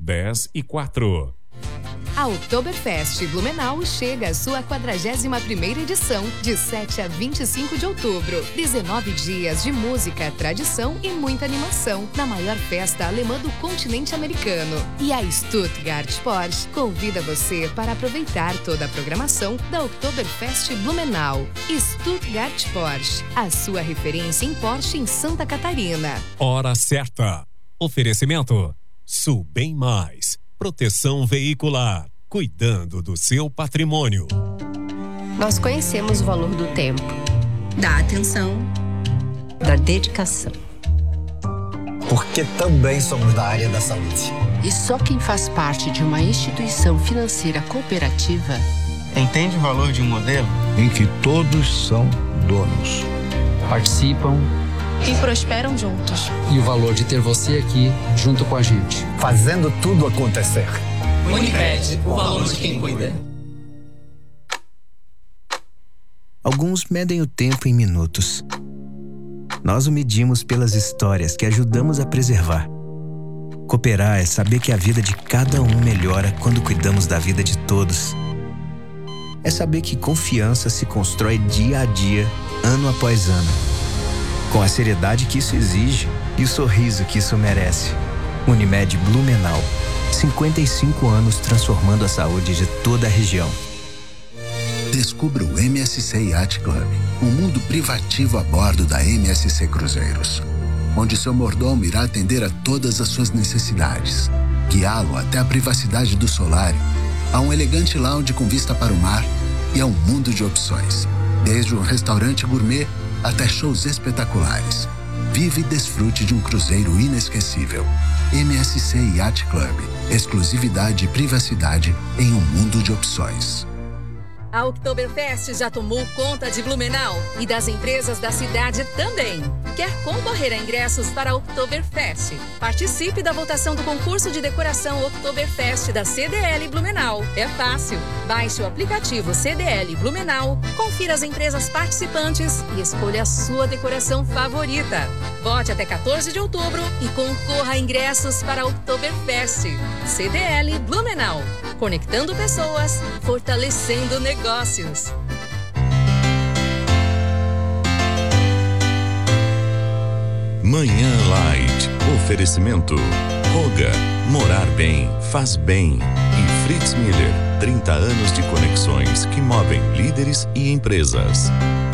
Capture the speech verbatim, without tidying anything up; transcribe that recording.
dez e quatro. A Oktoberfest Blumenau chega à sua quadragésima primeira edição, de sete a vinte e cinco de outubro. dezenove dias de música, tradição e muita animação, na maior festa alemã do continente americano. E a Stuttgart Porsche convida você para aproveitar toda a programação da Oktoberfest Blumenau. Stuttgart Porsche, a sua referência em Porsche em Santa Catarina. Hora certa. Oferecimento Sul Bem Mais. Proteção veicular, cuidando do seu patrimônio. Nós conhecemos o valor do tempo, da atenção, da dedicação. Porque também somos da área da saúde. E só quem faz parte de uma instituição financeira cooperativa entende o valor de um modelo em que todos são donos, participam e prosperam juntos. E o valor de ter você aqui junto com a gente, fazendo tudo acontecer. Unimed, o valor de quem cuida. Alguns medem o tempo em minutos. Nós o medimos pelas histórias que ajudamos a preservar. Cooperar é saber que a vida de cada um melhora quando cuidamos da vida de todos. É saber que confiança se constrói dia a dia, ano após ano. Com a seriedade que isso exige e o sorriso que isso merece. Unimed Blumenau. cinquenta e cinco anos transformando a saúde de toda a região. Descubra o M S C Yacht Club, um mundo privativo a bordo da M S C Cruzeiros, onde seu mordomo irá atender a todas as suas necessidades, guiá-lo até a privacidade do solário, a um elegante lounge com vista para o mar e a um mundo de opções, desde um restaurante gourmet até shows espetaculares. Vive e desfrute de um cruzeiro inesquecível. M S C Yacht Club. Exclusividade e privacidade em um mundo de opções. A Oktoberfest já tomou conta de Blumenau e das empresas da cidade também. Quer concorrer a ingressos para a Oktoberfest? Participe da votação do concurso de decoração Oktoberfest da C D L Blumenau. É fácil. Baixe o aplicativo C D L Blumenau, confira as empresas participantes e escolha a sua decoração favorita. Vote até quatorze de outubro e concorra a ingressos para a Oktoberfest. C D L Blumenau. Conectando pessoas, fortalecendo negócios. Manhã Light. Oferecimento. Roga. Morar bem. Faz bem. E Fritz Miller. trinta anos de conexões que movem líderes e empresas.